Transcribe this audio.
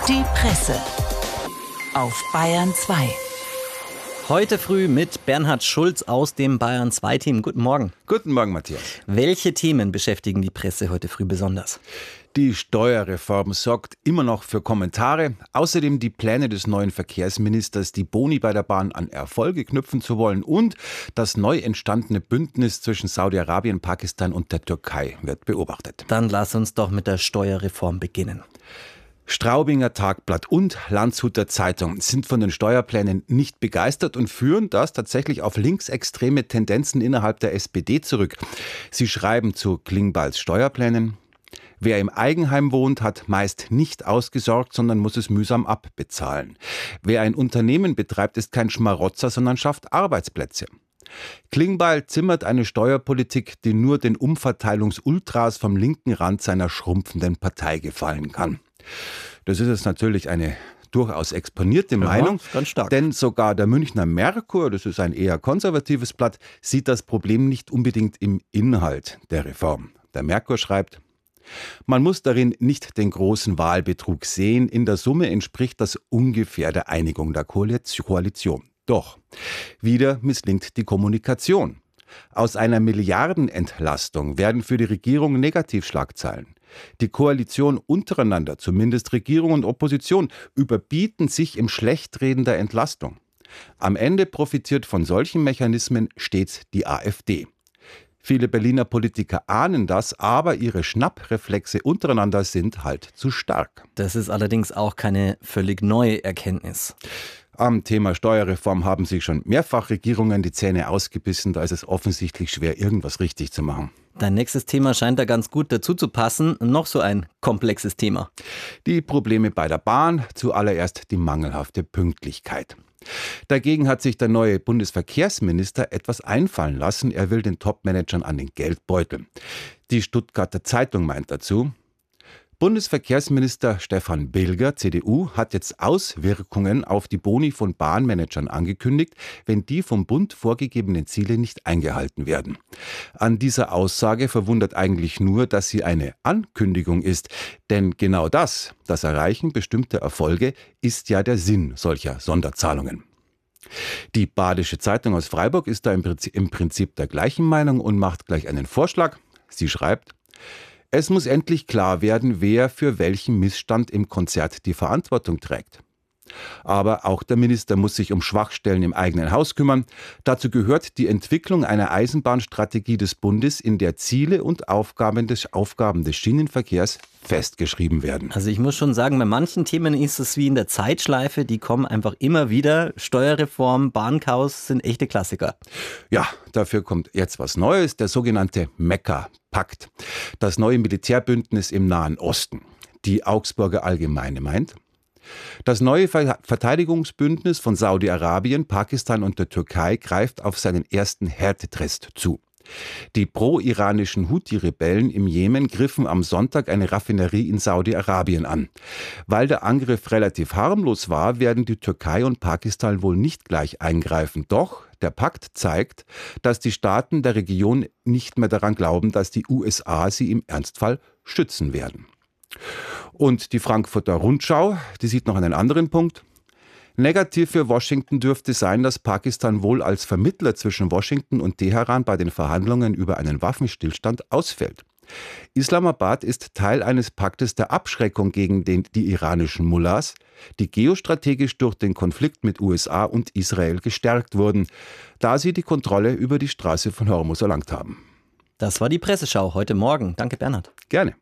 Die Presse auf Bayern 2. Heute früh mit Bernhard Schulz aus dem Bayern 2-Team. Guten Morgen. Guten Morgen, Matthias. Welche Themen beschäftigen die Presse heute früh besonders? Die Steuerreform sorgt immer noch für Kommentare. Außerdem die Pläne des neuen Verkehrsministers, die Boni bei der Bahn an Erfolge knüpfen zu wollen. Und das neu entstandene Bündnis zwischen Saudi-Arabien, Pakistan und der Türkei wird beobachtet. Dann lass uns doch mit der Steuerreform beginnen. Straubinger Tagblatt und Landshuter Zeitung sind von den Steuerplänen nicht begeistert und führen das tatsächlich auf linksextreme Tendenzen innerhalb der SPD zurück. Sie schreiben zu Klingbeils Steuerplänen: Wer im Eigenheim wohnt, hat meist nicht ausgesorgt, sondern muss es mühsam abbezahlen. Wer ein Unternehmen betreibt, ist kein Schmarotzer, sondern schafft Arbeitsplätze. Klingbeil zimmert eine Steuerpolitik, die nur den Umverteilungsultras vom linken Rand seiner schrumpfenden Partei gefallen kann. Das ist jetzt natürlich eine durchaus exponierte Meinung, ganz stark. Denn sogar der Münchner Merkur, das ist ein eher konservatives Blatt, sieht das Problem nicht unbedingt im Inhalt der Reform. Der Merkur schreibt: Man muss darin nicht den großen Wahlbetrug sehen. In der Summe entspricht das ungefähr der Einigung der Koalition. Doch wieder misslingt die Kommunikation. Aus einer Milliardenentlastung werden für die Regierung Negativschlagzeilen. Die Koalition untereinander, zumindest Regierung und Opposition, überbieten sich im Schlechtreden der Entlastung. Am Ende profitiert von solchen Mechanismen stets die AfD. Viele Berliner Politiker ahnen das, aber ihre Schnappreflexe untereinander sind halt zu stark. Das ist allerdings auch keine völlig neue Erkenntnis. Am Thema Steuerreform haben sich schon mehrfach Regierungen die Zähne ausgebissen. Da ist es offensichtlich schwer, irgendwas richtig zu machen. Dein nächstes Thema scheint da ganz gut dazu zu passen. Noch so ein komplexes Thema. Die Probleme bei der Bahn, zuallererst die mangelhafte Pünktlichkeit. Dagegen hat sich der neue Bundesverkehrsminister etwas einfallen lassen. Er will den Topmanagern an den Geldbeutel. Die Stuttgarter Zeitung meint dazu: Bundesverkehrsminister Stefan Bilger, CDU, hat jetzt Auswirkungen auf die Boni von Bahnmanagern angekündigt, wenn die vom Bund vorgegebenen Ziele nicht eingehalten werden. An dieser Aussage verwundert eigentlich nur, dass sie eine Ankündigung ist. Denn genau das Erreichen bestimmter Erfolge, ist ja der Sinn solcher Sonderzahlungen. Die Badische Zeitung aus Freiburg ist da im Prinzip der gleichen Meinung und macht gleich einen Vorschlag. Sie schreibt: Es muss endlich klar werden, wer für welchen Missstand im Konzert die Verantwortung trägt. Aber auch der Minister muss sich um Schwachstellen im eigenen Haus kümmern. Dazu gehört die Entwicklung einer Eisenbahnstrategie des Bundes, in der Ziele und Aufgaben des Schienenverkehrs festgeschrieben werden. Also ich muss schon sagen, bei manchen Themen ist es wie in der Zeitschleife, die kommen einfach immer wieder. Steuerreform, Bahnchaos sind echte Klassiker. Ja, dafür kommt jetzt was Neues, der sogenannte Mekka-Pakt. Das neue Militärbündnis im Nahen Osten. Die Augsburger Allgemeine meint: Das neue Verteidigungsbündnis von Saudi-Arabien, Pakistan und der Türkei greift auf seinen ersten Härtetest zu. Die pro-iranischen Houthi-Rebellen im Jemen griffen am Sonntag eine Raffinerie in Saudi-Arabien an. Weil der Angriff relativ harmlos war, werden die Türkei und Pakistan wohl nicht gleich eingreifen. Doch der Pakt zeigt, dass die Staaten der Region nicht mehr daran glauben, dass die USA sie im Ernstfall schützen werden. Und die Frankfurter Rundschau, die sieht noch einen anderen Punkt. Negativ für Washington dürfte sein, dass Pakistan wohl als Vermittler zwischen Washington und Teheran bei den Verhandlungen über einen Waffenstillstand ausfällt. Islamabad ist Teil eines Paktes der Abschreckung gegen die iranischen Mullahs, die geostrategisch durch den Konflikt mit USA und Israel gestärkt wurden, da sie die Kontrolle über die Straße von Hormuz erlangt haben. Das war die Presseschau heute Morgen. Danke, Bernhard. Gerne.